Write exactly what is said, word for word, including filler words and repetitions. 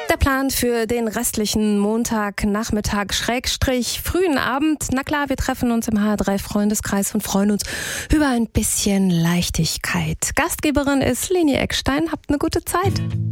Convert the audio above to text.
Der Plan für den restlichen Montagnachmittag, Schrägstrich, frühen Abend. Na klar, wir treffen uns im H R drei Freundeskreis und freuen uns über ein bisschen Leichtigkeit. Gastgeberin ist Leni Eckstein. Habt eine gute Zeit.